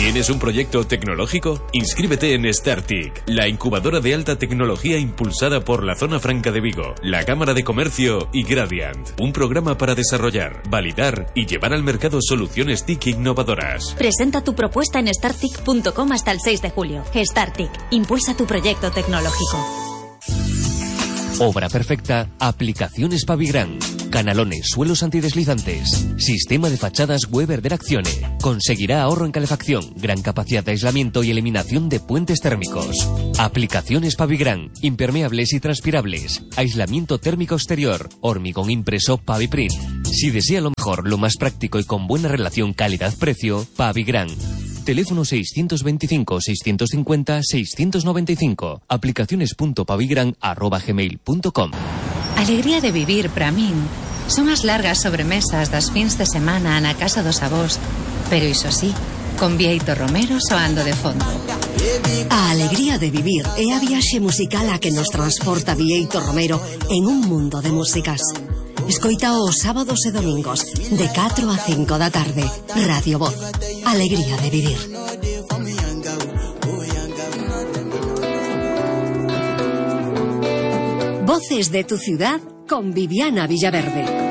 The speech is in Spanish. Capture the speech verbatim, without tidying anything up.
¿Tienes un proyecto tecnológico? Inscríbete en StarTIC, la incubadora de alta tecnología impulsada por la Zona Franca de Vigo, la Cámara de Comercio y Gradiant. Un programa para desarrollar, validar y llevar al mercado soluciones T I C innovadoras. Presenta tu propuesta en startic punto com hasta el seis de julio. StarTIC, impulsa tu proyecto tecnológico. Obra perfecta, aplicaciones Pavigran, canalones, suelos antideslizantes, sistema de fachadas Weber de Accione. Conseguirá ahorro en calefacción, gran capacidad de aislamiento y eliminación de puentes térmicos. Aplicaciones Pavigran, impermeables y transpirables, aislamiento térmico exterior, hormigón impreso Paviprint. Si desea lo mejor, lo más práctico y con buena relación calidad-precio, Pavigran. Teléfono seiscientos veinticinco, seiscientos cincuenta, seiscientos noventa y cinco. Aplicaciones punto pavigran arroba gmail punto com. Alegría de vivir para min son as largas sobremesas das fins de semana na casa dos avós, pero iso sí, con Bieito Romero soando de fondo. A alegría de vivir é a viaxe musical a que nos transporta Bieito Romero en un mundo de músicas. Escoita os sábados e domingos de catro a cinco da tarde. Radio Voz. Alegría de vivir. Voces de tu ciudad con Viviana Villaverde.